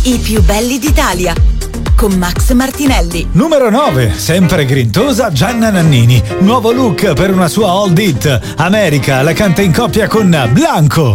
I più belli d'Italia con Max Martinelli. Numero 9, sempre grintosa Gianna Nannini. Nuovo look per una sua old hit. America la canta in coppia con Blanco.